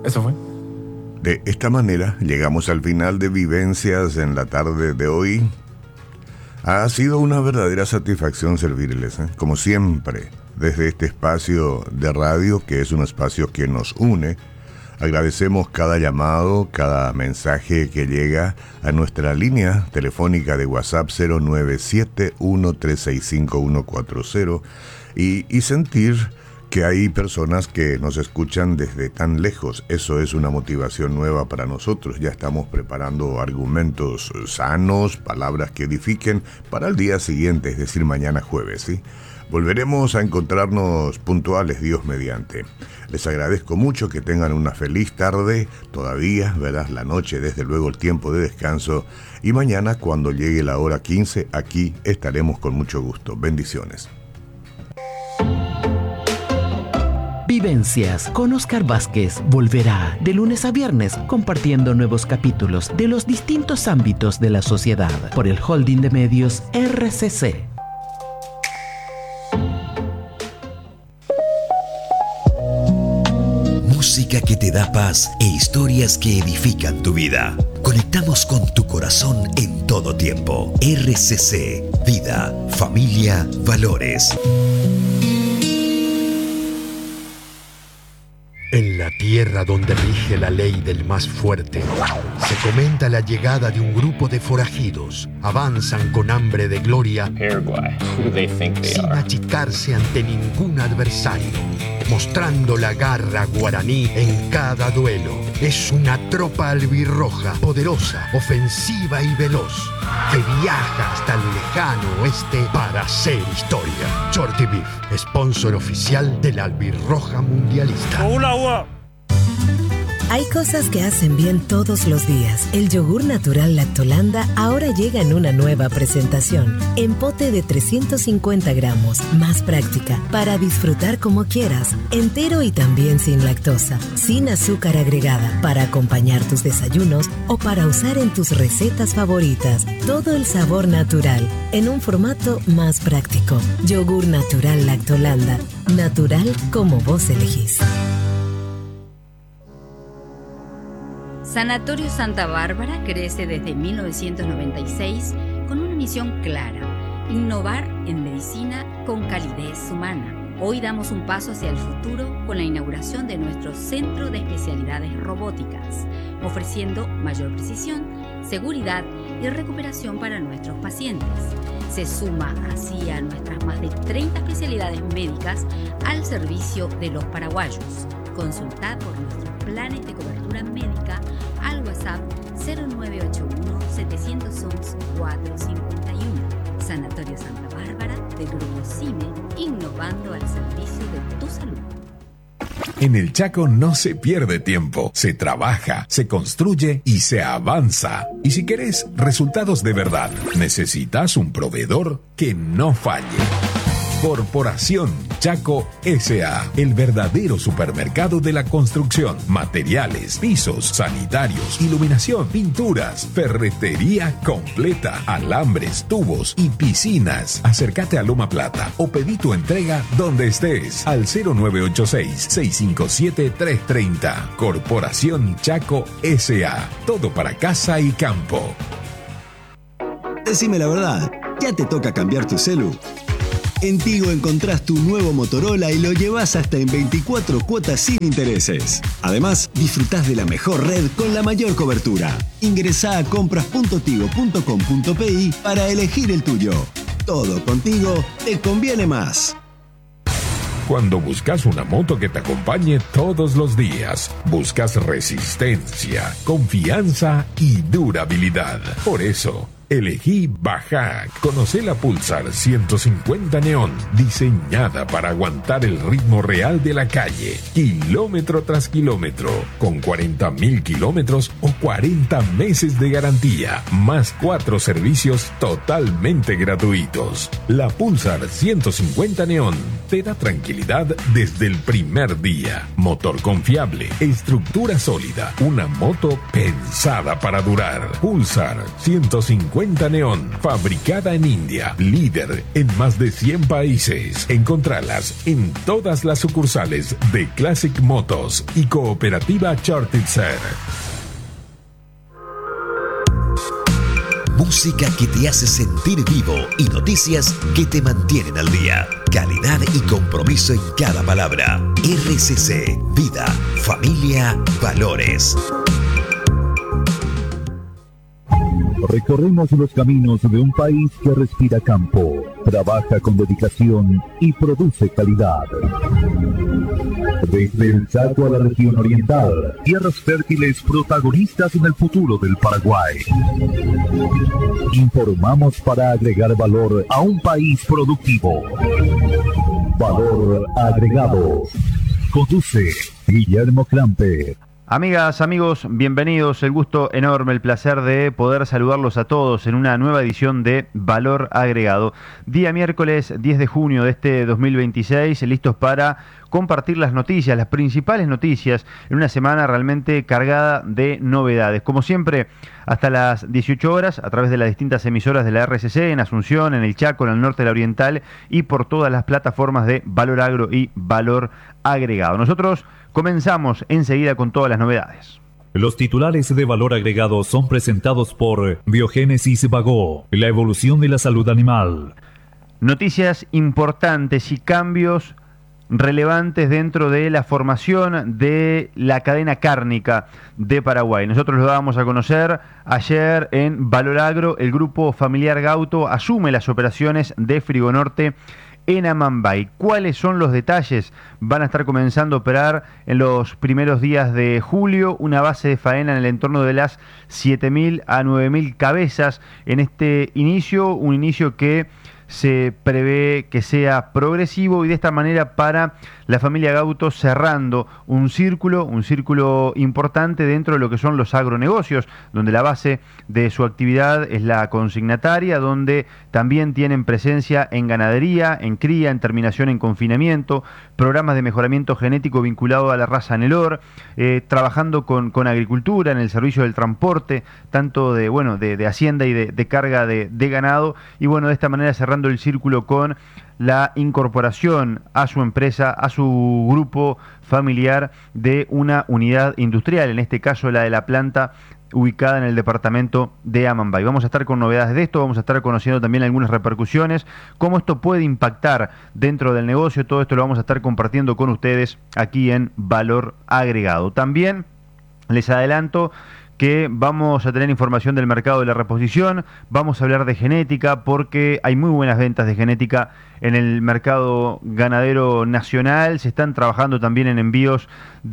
Eso fue. De esta manera llegamos al final de Vivencias en la tarde de hoy. Ha sido una verdadera satisfacción servirles, como siempre, desde este espacio de radio, que es un espacio que nos une. Agradecemos cada llamado, cada mensaje que llega a nuestra línea telefónica de WhatsApp 097-1365-140 y sentir que hay personas que nos escuchan desde tan lejos. Eso es una motivación nueva para nosotros. Ya estamos preparando argumentos sanos, palabras que edifiquen para el día siguiente, es decir, mañana jueves, ¿sí? Volveremos a encontrarnos puntuales, Dios mediante. Les agradezco mucho, que tengan una feliz tarde, todavía, verás, la noche, desde luego el tiempo de descanso, y mañana cuando llegue la hora 15, aquí estaremos con mucho gusto. Bendiciones. Vivencias con Oscar Vázquez volverá de lunes a viernes compartiendo nuevos capítulos de los distintos ámbitos de la sociedad por el holding de medios RCC. Música que te da paz e historias que edifican tu vida. Conectamos con tu corazón en todo tiempo. RCC, vida, familia, valores. En la tierra donde rige la ley del más fuerte, se comenta la llegada de un grupo de forajidos. Avanzan con hambre de gloria, sin achicarse ante ningún adversario, mostrando la garra guaraní en cada duelo. Es una tropa albirroja, poderosa, ofensiva y veloz, que viaja hasta el lejano oeste para hacer historia. Shorty Beef, sponsor oficial de la albirroja mundialista. Hay cosas que hacen bien todos los días. El yogur natural Lactolanda ahora llega en una nueva presentación. En pote de 350 gramos, más práctica, para disfrutar como quieras. Entero y también sin lactosa, sin azúcar agregada, para acompañar tus desayunos o para usar en tus recetas favoritas. Todo el sabor natural, en un formato más práctico. Yogur natural Lactolanda. Natural como vos elegís. Sanatorio Santa Bárbara crece desde 1996 con una misión clara: innovar en medicina con calidez humana. Hoy damos un paso hacia el futuro con la inauguración de nuestro Centro de Especialidades Robóticas, ofreciendo mayor precisión, seguridad y recuperación para nuestros pacientes. Se suma así a nuestras más de 30 especialidades médicas al servicio de los paraguayos. Consultad por nuestros planes de cobertura médica al WhatsApp 0981-711-451. Sanatorio Santa Bárbara del Grupo CIME, innovando al servicio de tu salud. En el Chaco no se pierde tiempo, se trabaja, se construye y se avanza. Y si querés resultados de verdad, necesitas un proveedor que no falle. Corporación Chaco S.A., el verdadero supermercado de la construcción, materiales, pisos, sanitarios, iluminación, pinturas, ferretería completa, alambres, tubos y piscinas. Acércate a Loma Plata o pedí tu entrega donde estés al 0986-657-330. Corporación Chaco S.A., todo para casa y campo. Decime la verdad, ¿ya te toca cambiar tu celu? En Tigo encontrás tu nuevo Motorola y lo llevas hasta en 24 cuotas sin intereses. Además, disfrutás de la mejor red con la mayor cobertura. Ingresá a compras.tigo.com.pi para elegir el tuyo. Todo contigo te conviene más. Cuando buscas una moto que te acompañe todos los días, buscas resistencia, confianza y durabilidad. Por eso, elegí Bajac. Conocé la Pulsar 150 Neon, diseñada para aguantar el ritmo real de la calle, kilómetro tras kilómetro, con 40.000 kilómetros o 40 meses de garantía, más 4 servicios totalmente gratuitos. La Pulsar 150 Neon te da tranquilidad desde el primer día. Motor confiable, estructura sólida, una moto pensada para durar. Pulsar 150 50 Neón, fabricada en India, líder en más de 100 países. Encontralas en todas las sucursales de Classic Motos y Cooperativa Chartitzer. Música que te hace sentir vivo y noticias que te mantienen al día. Calidad y compromiso en cada palabra. RCC, vida, familia, valores. Recorremos los caminos de un país que respira campo, trabaja con dedicación y produce calidad. Desde el Chaco a la región oriental, tierras fértiles protagonistas en el futuro del Paraguay. Informamos para agregar valor a un país productivo. Valor agregado. Conduce Guillermo Clampe. Amigas, amigos, bienvenidos. El gusto enorme, el placer de poder saludarlos a todos en una nueva edición de Valor Agregado. Día miércoles 10 de junio de este 2026, listos para compartir las noticias, las principales noticias, en una semana realmente cargada de novedades. Como siempre, hasta las 18 horas, a través de las distintas emisoras de la RCC, en Asunción, en el Chaco, en el norte de la Oriental, y por todas las plataformas de Valor Agro y Valor Agregado. Nosotros comenzamos enseguida con todas las novedades. Los titulares de Valor Agregado son presentados por Biogénesis Bagó, la evolución de la salud animal. Noticias importantes y cambios relevantes dentro de la formación de la cadena cárnica de Paraguay. Nosotros lo dábamos a conocer ayer en Valor Agro. El grupo familiar Gauto asume las operaciones de Frigonorte en Amambay. ¿Cuáles son los detalles? Van a estar comenzando a operar en los primeros días de julio una base de faena en el entorno de las 7.000 a 9.000 cabezas en este inicio, un inicio que se prevé que sea progresivo y de esta manera para la familia Gauto cerrando un círculo importante dentro de lo que son los agronegocios, donde la base de su actividad es la consignataria, donde también tienen presencia en ganadería, en cría, en terminación en confinamiento, programas de mejoramiento genético vinculado a la raza Nelor, trabajando con agricultura, en el servicio del transporte, tanto de hacienda y de carga de ganado, y de esta manera cerrando el círculo con la incorporación a su empresa, a su grupo familiar de una unidad industrial, en este caso la de la planta ubicada en el departamento de Amambay. Vamos a estar con novedades de esto, vamos a estar conociendo también algunas repercusiones, cómo esto puede impactar dentro del negocio. Todo esto lo vamos a estar compartiendo con ustedes aquí en Valor Agregado. También les adelanto que vamos a tener información del mercado de la reposición, vamos a hablar de genética porque hay muy buenas ventas de genética en el mercado ganadero nacional. Se están trabajando también en envíos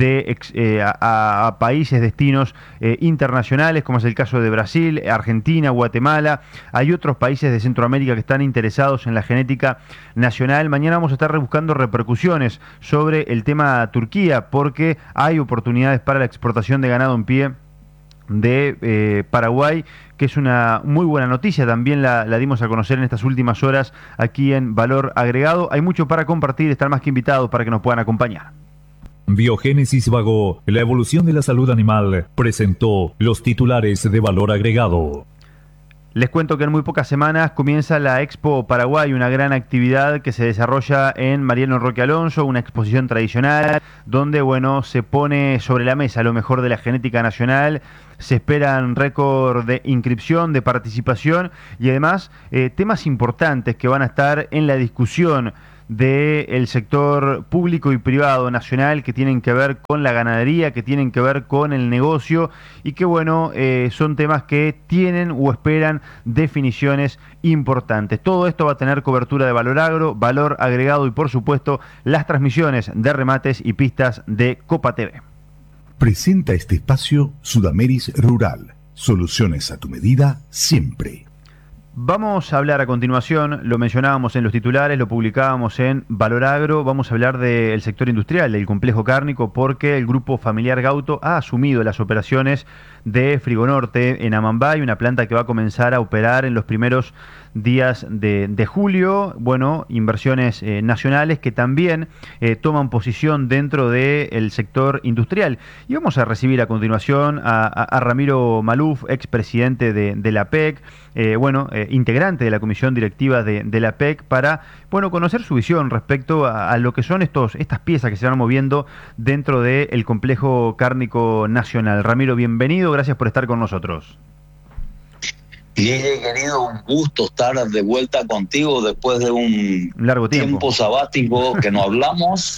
a países, destinos internacionales, como es el caso de Brasil, Argentina, Guatemala. Hay otros países de Centroamérica que están interesados en la genética nacional. Mañana vamos a estar buscando repercusiones sobre el tema Turquía porque hay oportunidades para la exportación de ganado en pie de Paraguay, que es una muy buena noticia. También la dimos a conocer en estas últimas horas aquí en Valor Agregado. Hay mucho para compartir, están más que invitados para que nos puedan acompañar. Biogénesis Bagó, la evolución de la salud animal, presentó los titulares de Valor Agregado. Les cuento que en muy pocas semanas comienza la Expo Paraguay, una gran actividad que se desarrolla en Mariano Roque Alonso, una exposición tradicional donde, se pone sobre la mesa lo mejor de la genética nacional. Se esperan récord de inscripción, de participación y además temas importantes que van a estar en la discusión del sector público y privado nacional, que tienen que ver con la ganadería, que tienen que ver con el negocio y que son temas que tienen o esperan definiciones importantes. Todo esto va a tener cobertura de Valor Agro, Valor Agregado y por supuesto las transmisiones de remates y pistas de Copa TV. Presenta este espacio Sudameris Rural. Soluciones a tu medida siempre. Vamos a hablar a continuación, lo mencionábamos en los titulares, lo publicábamos en Valor Agro, vamos a hablar del sector industrial, del complejo cárnico, porque el grupo familiar Gauto ha asumido las operaciones de Frigonorte en Amambay, una planta que va a comenzar a operar en los primeros días de julio. Bueno, inversiones nacionales que también toman posición dentro del sector industrial. Y vamos a recibir a continuación a Ramiro Maluf, expresidente de la PEC, integrante de la comisión directiva de la PEC, para conocer su visión respecto a lo que son estas piezas que se van moviendo dentro del complejo cárnico nacional. Ramiro, bienvenido, gracias por estar con nosotros. Guille, querido, un gusto estar de vuelta contigo después de un largo tiempo sabático que no hablamos.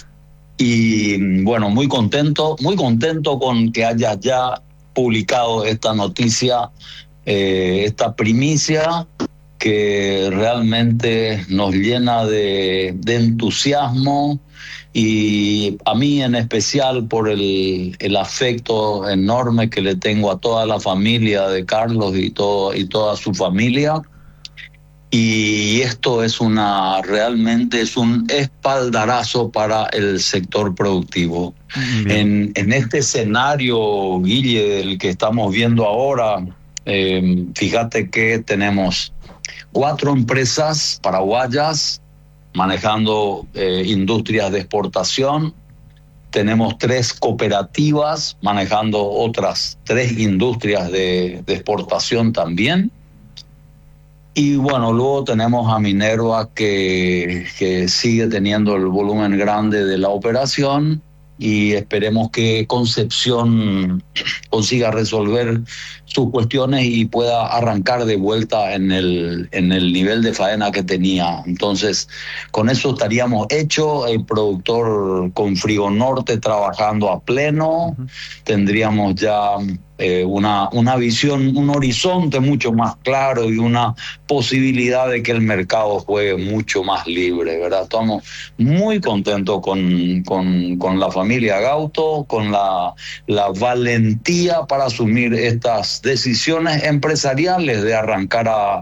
Y bueno, muy contento con que hayas ya publicado esta noticia, esta primicia que realmente nos llena de entusiasmo, y a mí en especial por el afecto enorme que le tengo a toda la familia de Carlos y toda su familia. Y esto es realmente es un espaldarazo para el sector productivo. En este escenario, Guille, del que estamos viendo ahora, fíjate que tenemos 4 empresas paraguayas manejando industrias de exportación. Tenemos 3 cooperativas manejando otras 3 industrias de exportación también. Y bueno, luego tenemos a Minerva que sigue teniendo el volumen grande de la operación, y esperemos que Concepción consiga resolver sus cuestiones y pueda arrancar de vuelta en el nivel de faena que tenía. Entonces, con eso estaríamos hechos. El productor con Frigonorte trabajando a pleno. Tendríamos ya una visión, un horizonte mucho más claro y una posibilidad de que el mercado juegue mucho más libre, ¿verdad? Estamos muy contentos con la familia Gauto, con la valentía para asumir estas decisiones empresariales de arrancar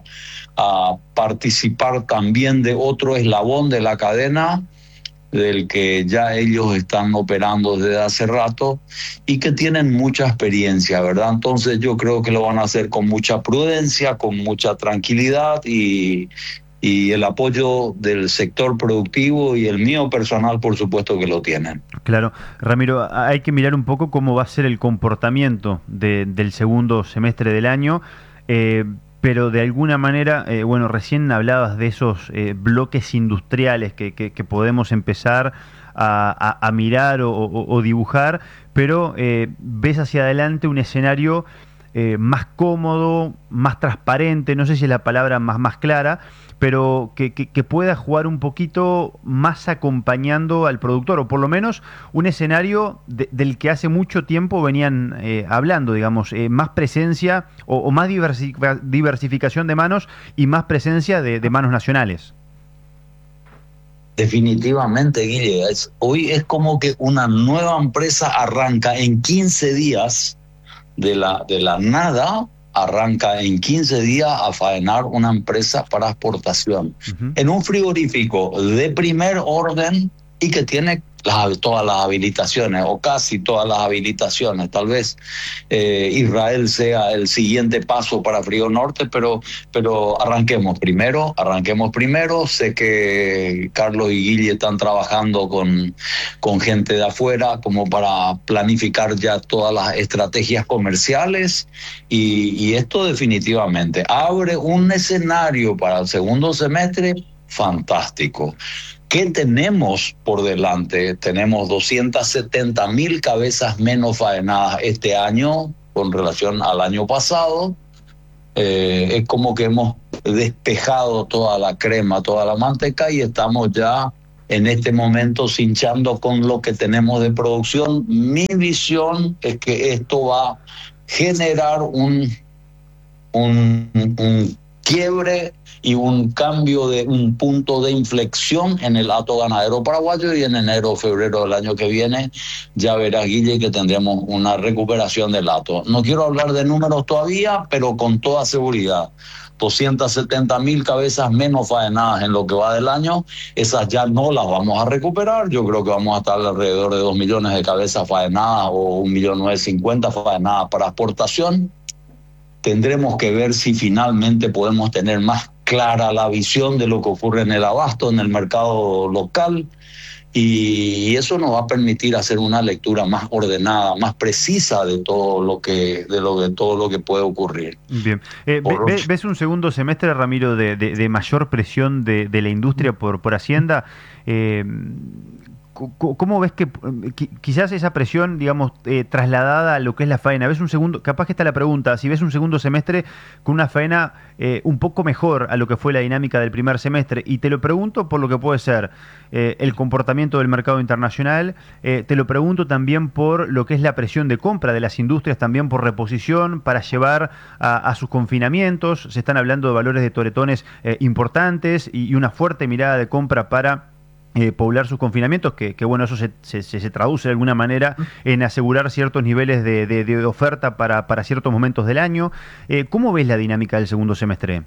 a participar también de otro eslabón de la cadena, del que ya ellos están operando desde hace rato y que tienen mucha experiencia, ¿verdad? Entonces yo creo que lo van a hacer con mucha prudencia, con mucha tranquilidad, y el apoyo del sector productivo y el mío personal, por supuesto que lo tienen. Claro. Ramiro, hay que mirar un poco cómo va a ser el comportamiento del segundo semestre del año, pero de alguna manera, recién hablabas de esos bloques industriales que podemos empezar a mirar o dibujar, pero ves hacia adelante un escenario más cómodo, más transparente, no sé si es la palabra más clara, pero que pueda jugar un poquito más acompañando al productor, o por lo menos un escenario del que hace mucho tiempo venían hablando, digamos, más presencia o más diversificación de manos y más presencia de manos nacionales. Definitivamente, Guille, hoy es como que una nueva empresa arranca en 15 días de la nada. Arranca en 15 días a faenar una empresa para exportación en un frigorífico de primer orden y que tiene todas las habilitaciones, o casi todas las habilitaciones. Tal vez Israel sea el siguiente paso para Frigonorte, pero arranquemos primero. Sé que Carlos y Guille están trabajando con gente de afuera como para planificar ya todas las estrategias comerciales, y esto definitivamente abre un escenario para el segundo semestre fantástico. ¿Qué tenemos por delante? Tenemos 270.000 cabezas menos faenadas este año con relación al año pasado. Es como que hemos despejado toda la crema, toda la manteca, y estamos ya en este momento cinchando con lo que tenemos de producción. Mi visión es que esto va a generar un quiebre y un cambio de un punto de inflexión en el hato ganadero paraguayo, y en enero o febrero del año que viene ya verás, Guille, que tendremos una recuperación del hato. No quiero hablar de números todavía, pero con toda seguridad 270.000 cabezas menos faenadas en lo que va del año. Esas ya no las vamos a recuperar. Yo creo que vamos a estar alrededor de 2 millones de cabezas faenadas o 1.950.000 faenadas para exportación. Tendremos que ver si finalmente podemos tener más clara la visión de lo que ocurre en el abasto, en el mercado local, y eso nos va a permitir hacer una lectura más ordenada, más precisa de todo lo que puede ocurrir. Bien. ¿Ves un segundo semestre, Ramiro, de mayor presión de la industria por Hacienda? ¿Cómo ves que quizás esa presión, digamos, trasladada a lo que es la faena? ¿Ves un segundo, capaz que está la pregunta, si ves un segundo semestre con una faena un poco mejor a lo que fue la dinámica del primer semestre? Y te lo pregunto por lo que puede ser el comportamiento del mercado internacional, te lo pregunto también por lo que es la presión de compra de las industrias, también por reposición, para llevar a sus confinamientos. Se están hablando de valores de toretones importantes y una fuerte mirada de compra para poblar sus confinamientos, que bueno, eso se traduce de alguna manera en asegurar ciertos niveles de oferta para ciertos momentos del año. ¿Cómo ves la dinámica del segundo semestre?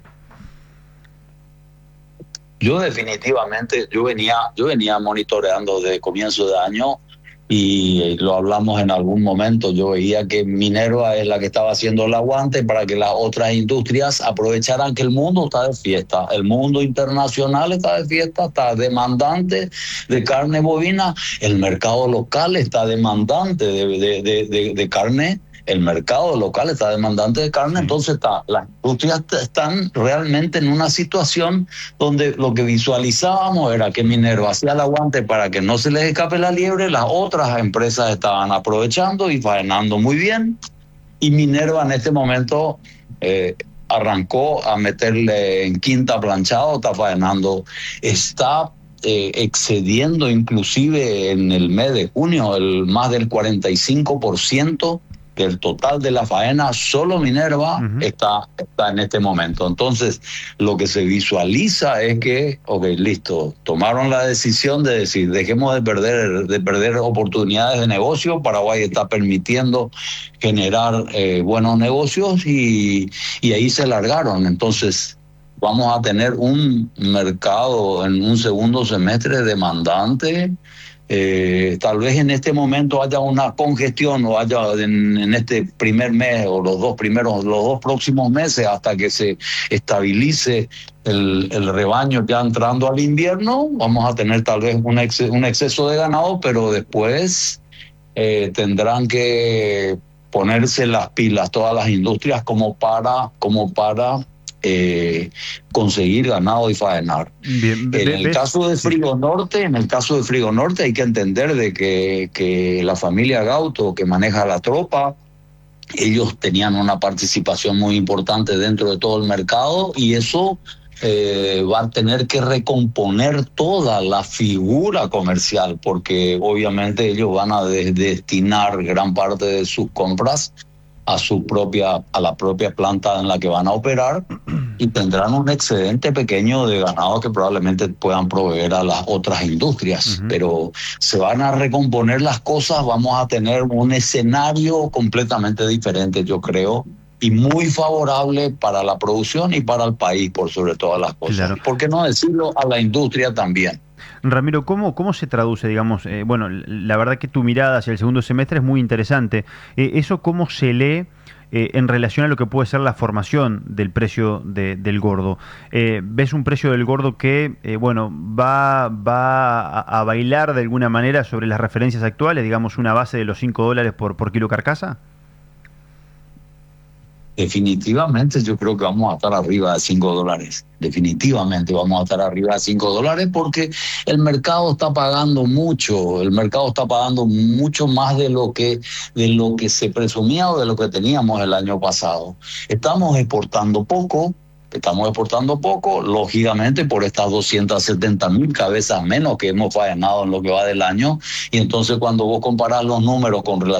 Yo definitivamente, yo venía monitoreando desde comienzo de año, y lo hablamos en algún momento. Yo veía que Minerva es la que estaba haciendo el aguante para que las otras industrias aprovecharan que el mundo está de fiesta, el mundo internacional está de fiesta, está demandante de carne bovina, el mercado local está demandante de carne. El mercado local está demandante de carne, entonces las industrias están realmente en una situación donde lo que visualizábamos era que Minerva hacía el aguante para que no se les escape la liebre, las otras empresas estaban aprovechando y faenando muy bien, y Minerva en este momento arrancó a meterle en quinta planchado, está faenando, está excediendo inclusive en el mes de junio más del 45% del total de la faena. Solo Minerva está en este momento. Entonces, lo que se visualiza es que, listo, tomaron la decisión de decir, dejemos de perder oportunidades de negocio. Paraguay está permitiendo generar buenos negocios y ahí se largaron. Entonces, vamos a tener un mercado en un segundo semestre demandante. Tal vez en este momento haya una congestión o haya en este primer mes o los dos próximos meses hasta que se estabilice el rebaño ya entrando al invierno. Vamos a tener tal vez un exceso de ganado, pero después tendrán que ponerse las pilas todas las industrias como para conseguir ganado y faenar. Bien, en el caso de Frigo Norte hay que entender de que la familia Gauto, que maneja la tropa, ellos tenían una participación muy importante dentro de todo el mercado, y eso va a tener que recomponer toda la figura comercial, porque obviamente ellos van a destinar gran parte de sus compras a la propia planta en la que van a operar, y tendrán un excedente pequeño de ganado que probablemente puedan proveer a las otras industrias. Pero se van a recomponer las cosas, vamos a tener un escenario completamente diferente, yo creo, y muy favorable para la producción y para el país, por sobre todas las cosas. Claro. ¿Por qué no decirlo a la industria también? Ramiro, ¿cómo se traduce, digamos, bueno, la verdad que tu mirada hacia el segundo semestre es muy interesante. ¿Eso cómo se lee en relación a lo que puede ser la formación del precio del gordo? ¿Ves un precio del gordo que, va a bailar de alguna manera sobre las referencias actuales, digamos una base de los $5 por kilo carcasa? Definitivamente yo creo que vamos a estar arriba de $5. Definitivamente vamos a estar arriba de $5 porque el mercado está pagando mucho. El mercado está pagando mucho más de lo que se presumía o de lo que teníamos el año pasado. Estamos exportando poco, lógicamente por estas 270.000 cabezas menos que hemos faenado en lo que va del año. Y entonces cuando vos comparás los números con relación